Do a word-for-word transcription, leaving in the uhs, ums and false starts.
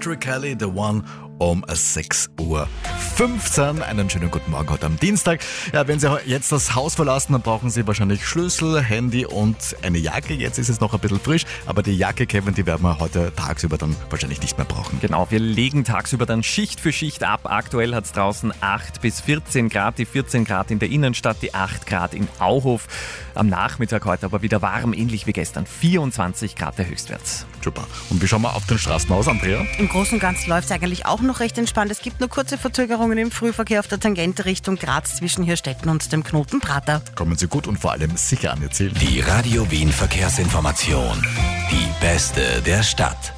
Patrick Kelly, The One, um sechs Uhr fünfzehn. Einen schönen guten Morgen heute am Dienstag. Ja, wenn Sie jetzt das Haus verlassen, dann brauchen Sie wahrscheinlich Schlüssel, Handy und eine Jacke. Jetzt ist es noch ein bisschen frisch, aber die Jacke, Kevin, die werden wir heute tagsüber dann wahrscheinlich nicht mehr brauchen. Genau, wir legen tagsüber dann Schicht für Schicht ab. Aktuell hat es draußen acht bis vierzehn Grad, die vierzehn Grad in der Innenstadt, die acht Grad in Auhof. Am Nachmittag heute aber wieder warm, ähnlich wie gestern, vierundzwanzig Grad der Höchstwert. Super. Und wie schauen wir auf den Straßen aus, Andrea? Im Großen und Ganzen läuft es eigentlich auch noch recht entspannt. Es gibt nur kurze Verzögerungen im Frühverkehr auf der Tangente Richtung Graz zwischen Hirstetten und dem Knoten Prater. Kommen Sie gut und vor allem sicher an Ihr Ziel. Die Radio Wien Verkehrsinformation. Die beste der Stadt.